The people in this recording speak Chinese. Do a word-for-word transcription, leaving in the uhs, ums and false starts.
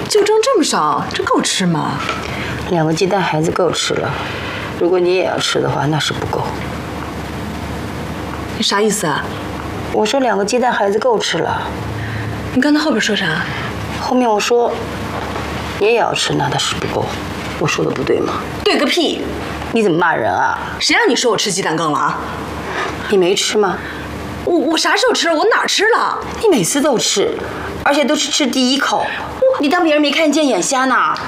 就蒸这么少，这够吃吗？ 两个鸡蛋孩子够吃了，如果你也要吃的话，那是不够。 你啥意思啊？ 我说两个鸡蛋孩子够吃了。 你刚才后边说啥？ 后面我说你也要吃，那那是不够。我说的不对吗？ 对个屁！ 你怎么骂人啊？ 谁让你说我吃鸡蛋羹了啊？ 你没吃吗？ 我我啥时候吃了？我哪儿吃了？ 你每次都吃，而且都是吃第一口。你当别人没看见眼瞎呢？